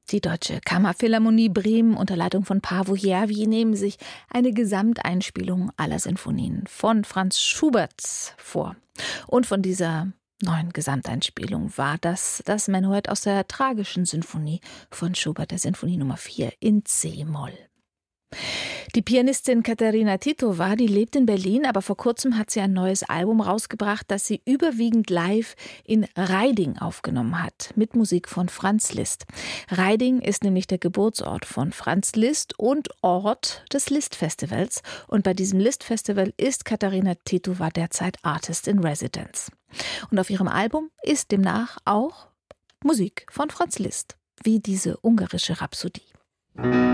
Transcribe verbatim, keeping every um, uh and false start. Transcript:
Die Deutsche Kammerphilharmonie Bremen unter Leitung von Paavo Järvi nehmen sich eine Gesamteinspielung aller Sinfonien von Franz Schubert vor. Und von dieser neuen Gesamteinspielung war das das Menuett aus der tragischen Sinfonie von Schubert, der Sinfonie Nummer vier in C-Moll. Die Pianistin Kateryna Titova, die lebt in Berlin, aber vor kurzem hat sie ein neues Album rausgebracht, das sie überwiegend live in Reiding aufgenommen hat, mit Musik von Franz Liszt. Reiding ist nämlich der Geburtsort von Franz Liszt und Ort des Liszt-Festivals. Und bei diesem Liszt-Festival ist Kateryna Titova derzeit Artist in Residence. Und auf ihrem Album ist demnach auch Musik von Franz Liszt, wie diese ungarische Rhapsodie.